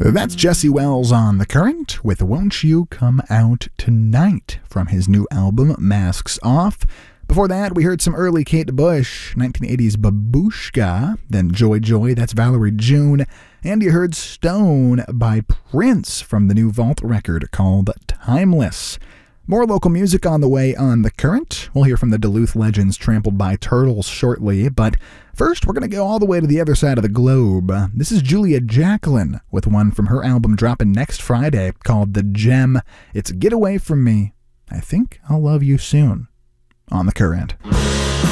That's Jesse Wells on The Current with Won't You Come Out Tonight from his new album Masks Off. Before that, we heard some early Kate Bush, 1980s Babushka, then Joy Joy, that's Valerie June, and you heard Stone by Prince from the new Vault record called Timeless. More local music on the way on The Current. We'll hear from the Duluth Legends Trampled by Turtles shortly, but first we're going to go all the way to the other side of the globe. This is Julia Jacqueline with one from her album dropping next Friday called The Gem. It's Get Away From Me. I Think I'll Love You Soon on The Current.